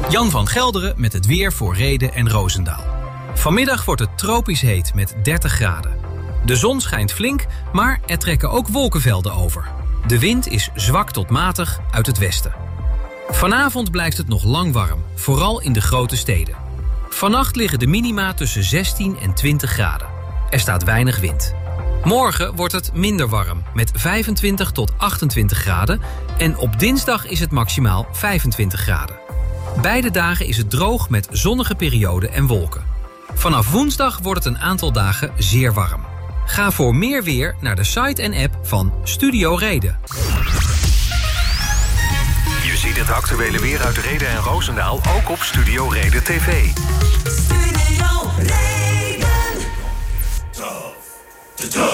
Jan van Gelderen met het weer voor Rheden en Roosendaal. Vanmiddag wordt het tropisch heet met 30 graden. De zon schijnt flink, maar er trekken ook wolkenvelden over. De wind is zwak tot matig uit het westen. Vanavond blijft het nog lang warm, vooral in de grote steden. Vannacht liggen de minima tussen 16 en 20 graden. Er staat weinig wind. Morgen wordt het minder warm, met 25 tot 28 graden... en op dinsdag is het maximaal 25 graden. Beide dagen is het droog met zonnige perioden en wolken. Vanaf woensdag wordt het een aantal dagen zeer warm. Ga voor meer weer naar de site en app van Studio Reden. Je ziet het actuele weer uit Rheden en Roosendaal ook op Studio Reden TV. Studio Reden.